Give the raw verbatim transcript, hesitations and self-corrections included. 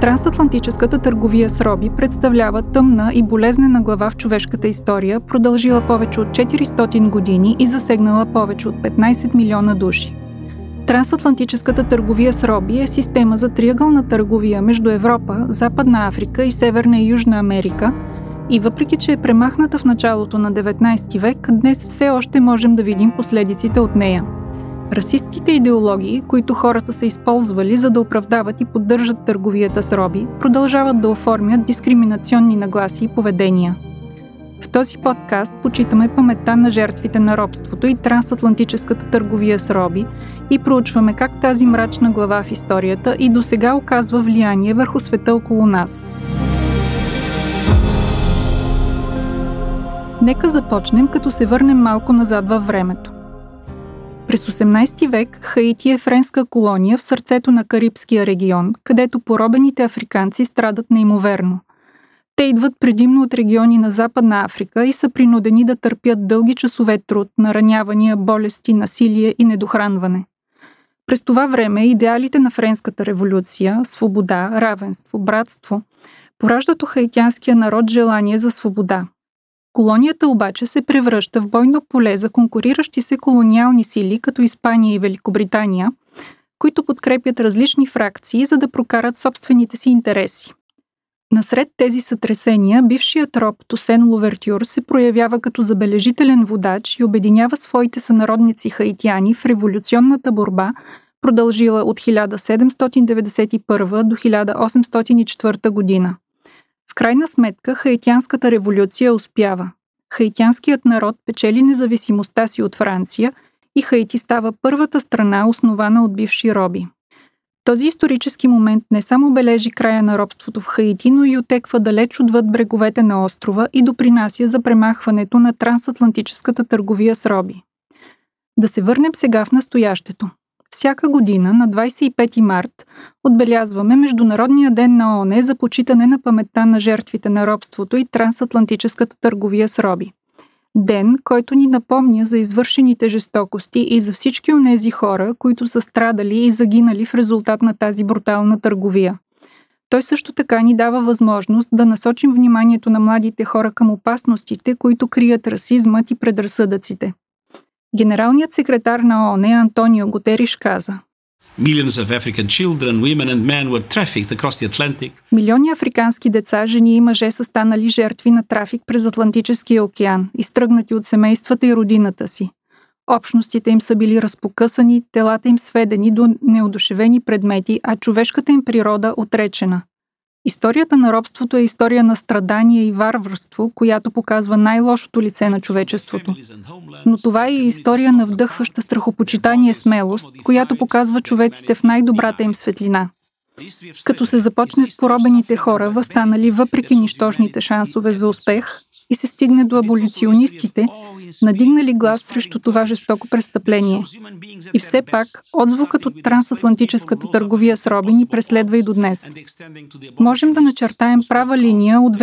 Трансатлантическата търговия с роби представлява тъмна и болезнена глава в човешката история, продължила повече от четиристотин години и засегнала повече от петнайсет милиона души. Трансатлантическата търговия с роби е система за триъгълна търговия между Европа, Западна Африка и Северна и Южна Америка и въпреки, че е премахната в началото на деветнайсети век, днес все още можем да видим последиците от нея. Расистките идеологии, които хората са използвали за да оправдават и поддържат търговията с роби, продължават да оформят дискриминационни нагласи и поведения. В този подкаст почитаме паметта на жертвите на робството и трансатлантическата търговия с роби и проучваме как тази мрачна глава в историята и досега оказва влияние върху света около нас. Нека започнем, като се върнем малко назад във времето. През осемнайсети век Хаити е френска колония в сърцето на Карибския регион, където поробените африканци страдат неимоверно. Те идват предимно от региони на Западна Африка и са принудени да търпят дълги часове труд, наранявания, болести, насилие и недохранване. През това време идеалите на Френската революция – свобода, равенство, братство – пораждат у хаитянския народ желание за свобода. Колонията обаче се превръща в бойно поле за конкуриращи се колониални сили като Испания и Великобритания, които подкрепят различни фракции, за да прокарат собствените си интереси. Насред тези сътресения, бившият роб Тусен Лувертюр се проявява като забележителен водач и обединява своите сънародници хаитяни в революционната борба, продължила от хиляда седемстотин деветдесет и първа до хиляда осемстотин и четвърта година. В крайна сметка, хаитянската революция успява. Хаитянският народ печели независимостта си от Франция и Хаити става първата страна, основана от бивши роби. Този исторически момент не само бележи края на робството в Хаити, но и отеква далеч отвъд бреговете на острова и допринася за премахването на трансатлантическата търговия с роби. Да се върнем сега в настоящето. Всяка година на двайсет и пети март отбелязваме Международния ден на ООН за почитане на паметта на жертвите на робството и трансатлантическата търговия с роби. Ден, който ни напомня за извършените жестокости и за всички онези хора, които са страдали и загинали в резултат на тази брутална търговия. Той също така ни дава възможност да насочим вниманието на младите хора към опасностите, които крият расизмът и предразсъдъците. Генералният секретар на ООН Антонио Гутериш каза: Милиони африкански деца, жени и мъже са станали жертви на трафик през Атлантическия океан, изтръгнати от семействата и родината си. Общностите им са били разпокъсани, телата им сведени до неодушевени предмети, а човешката им природа отречена. Историята на робството е история на страдание и варварство, която показва най-лошото лице на човечеството. Но това е и история на вдъхваща страхопочитание и смелост, която показва човеците в най-добрата им светлина. Като се започне с поробените хора, въстанали въпреки нищожните шансове за успех, и се стигне до аболиционистите, надигнали глас срещу това жестоко престъпление. И все пак, отзвукът от трансатлантическата търговия с роби ни преследва и до днес. Можем да начертаем права линия от